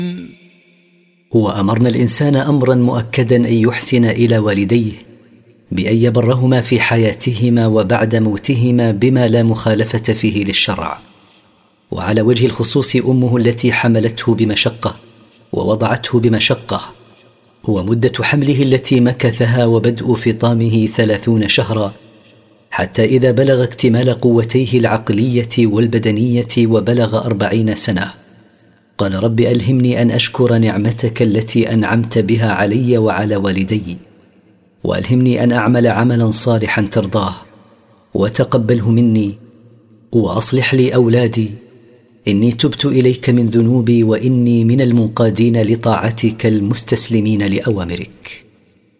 وأمرنا الإنسان أمرا مؤكدا أن يحسن إلى والديه بأن يبرهما في حياتهما وبعد موتهما بما لا مخالفة فيه للشرع، وعلى وجه الخصوص أمه التي حملته بمشقة ووضعته بمشقة، ومدة حمله التي مكثها وبدء فطامه 30 شهرا، حتى إذا بلغ اكتمال قوتيه العقلية والبدنية وبلغ 40 سنة قال: رب ألهمني أن أشكر نعمتك التي أنعمت بها علي وعلى والدي، وألهمني أن أعمل عملا صالحا ترضاه، وتقبله مني، وأصلح لي أولادي، إني تبت إليك من ذنوبي، وإني من المنقادين لطاعتك المستسلمين لأوامرك.